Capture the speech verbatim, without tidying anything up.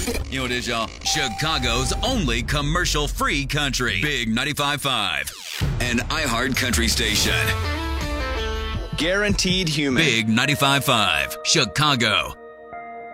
You know what it is, y'all? Chicago's only commercial-free country. Big ninety-five point five. An iHeart country station. Guaranteed human. Big ninety-five point five. Chicago.